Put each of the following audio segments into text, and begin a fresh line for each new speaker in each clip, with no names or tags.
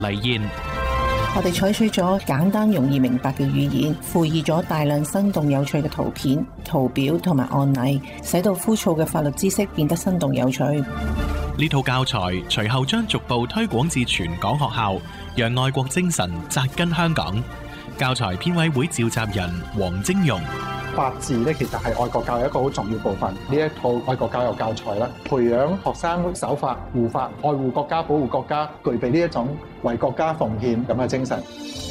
黎燕。
我哋採取咗簡單容易明白嘅語言，附以咗大量生動有趣嘅圖片、圖表同埋案例，使到枯燥嘅法律知識變得生動有趣。
呢套教材隨後將逐步推廣至全港學校，讓愛國精神扎根香港。教材編委會召集人黃晶容。
法治咧，其實係愛國教育一個好重要部分。呢一套愛國教育教材啦，培養學生守法、護法、愛護國家、保護國家，具備呢一種為國家奉獻咁嘅精神。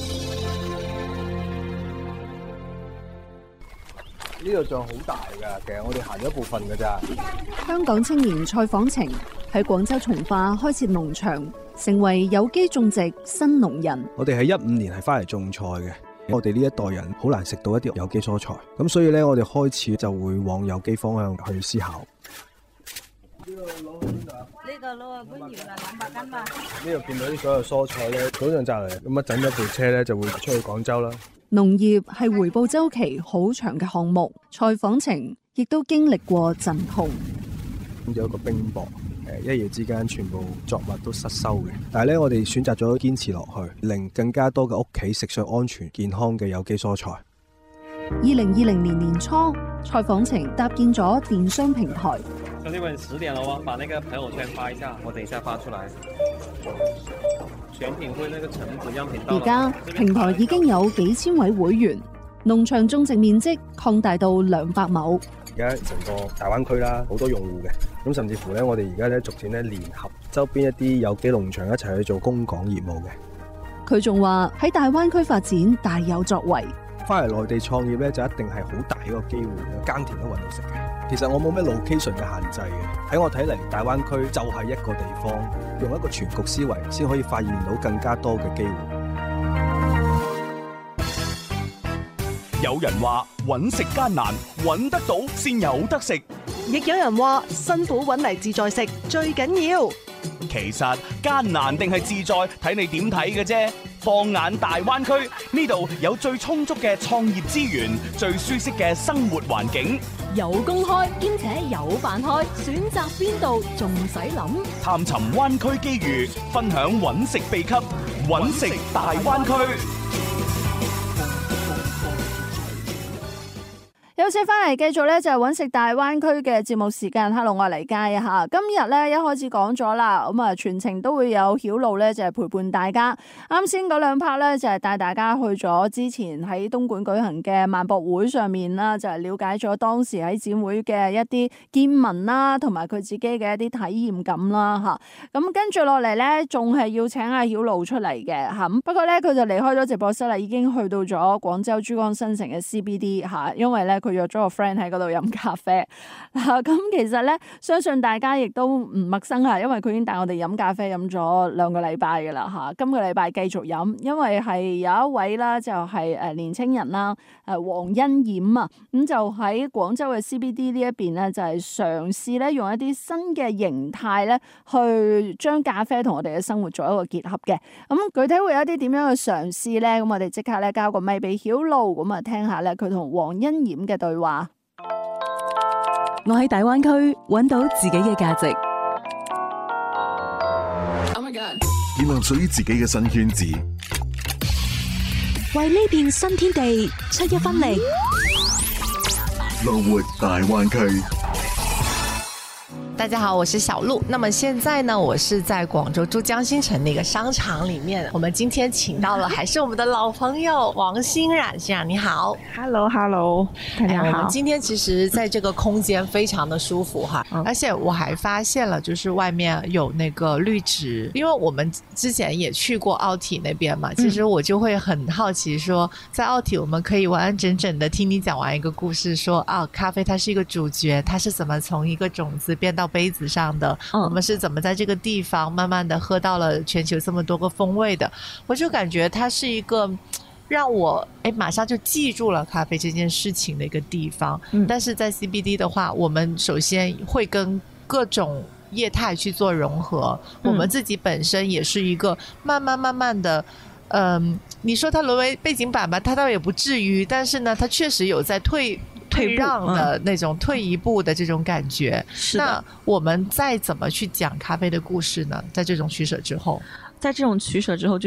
呢度仲好大㗎，其實我哋行咗一部分㗎咋。
香港青年蔡訪程喺廣州從化開設農場，成為有機種植新農人。
我哋喺15年係翻嚟種菜嘅。我哋呢一代人好難食到一啲有機蔬菜，咁所以咧，我哋開始就會往有機方向去思考。呢個攞去邊度啊？
呢個攞去官窯啦，200斤嘛。
呢度見到啲所有蔬菜咧，早上摘嚟，咁一整一部車咧就會出去廣州啦。
農業係回報週期好長嘅項目，蔡訪程亦都經歷過陣痛。
有一個冰雹。一夜之間全部作物都失收嘅，但係咧我哋選擇咗堅持落去，令更加多嘅屋企食上安全健康嘅有機蔬菜。
2020年年初，蔡訪程搭建咗電商平台。
兄弟們10點了喎，把那個朋友圈發一下，我等一下發出來。選品會那個橙子樣品到。
而家平台已經有幾千位會員，農場種植面積擴大到200畝。
而家成個大灣區啦，好多用戶嘅，咁甚至乎咧，我哋而家咧逐漸咧聯合周邊一啲有機農場一齊去做供港業務嘅。
佢仲話喺大灣區發展大有作為。
翻嚟內地創業咧，就一定係好大一個機會，耕田都搵到食嘅。其實我冇咩 location 嘅限制嘅，喺我睇嚟，大灣區就係一個地方，用一個全局思維，先可以發現到更加多嘅機會。
有人話揾食艱難，揾得到先有得食；
亦有人話辛苦揾嚟自在食最緊要。
其實艱難定係自在，睇你點睇嘅啫。放眼大灣區，呢度有最充足嘅創業資源，最舒適嘅生活環境，
有公開兼且有辦開，選擇邊度仲使諗？
探尋灣區機遇，分享揾食秘笈，揾食大灣區。
有次翻嚟繼續咧，就係揾食大灣區嘅節目時間。Hello， 我係黎佳啊！今日咧一開始講咗啦，咁啊全程都會有曉露咧，就係陪伴大家。啱先嗰兩 part 咧，就係帶大家去咗之前喺東莞舉行嘅萬博會上面啦，就係了解咗當時喺展會嘅一啲見聞啦，同埋佢自己嘅一啲體驗感啦嚇。咁跟住落嚟咧，仲係要請阿曉露出嚟嘅嚇。不過咧，佢就離開咗直播室啦，已經去到咗廣州珠江新城嘅 CBD 嚇，因為咧佢約咗個 friend 喺嗰度飲咖啡。咁其實咧，相信大家亦都唔陌生嚇，因為佢已經帶我哋飲咖啡飲咗2個禮拜嘅啦嚇。今個禮拜繼續飲，因為係有一位啦，就係年青人啦，黃欣冉啊，咁就喺廣州嘅 CBD 呢一邊咧，就係嘗試咧用一啲新嘅形態咧，去將咖啡同我哋嘅生活做一個結合嘅。咁具體會有一啲點樣嘅嘗試咧？咁我哋即刻咧交個咪俾曉露，咁啊聽下咧佢同黃欣冉嘅對話。
我喺大灣區揾到自己嘅價值。
Oh my God！ 建立屬於自己嘅新圈子，
為呢片新天地出一分力。
樂活大灣區。
大家好，我是小陸。那麼現在呢，我是在廣州珠江新城的一個商場裡面。我們今天請到了還是我們的老朋友王欣冉先生，你好。
Hello， 大家好。
我們今天其實在這個空間非常的舒服哈，而且我還發現了，就是外面有那個綠植，因為我們之前也去過奧體那邊嘛，其實我就會很好奇說，在奧體我們可以完完整整的聽你講完一個故事，說啊，咖啡它是一個主角，它是怎麼從一個種子變到杯子上的，我們是怎麼在這個地方慢慢的喝到了全球這麼多個風味的，我就感覺它是一個讓我馬上就記住了咖啡這件事情的一個地方。但是在 CBD 的話，我們首先會跟各種業態去做融合，我們自己本身也是一個慢慢的你說它淪為背景板吧，它倒也不至於，但是呢它確實有在退讓的那種退一步的這種感覺。那我們再怎麼去講咖啡的故事呢？在這種取捨之後，
在這種取捨之後就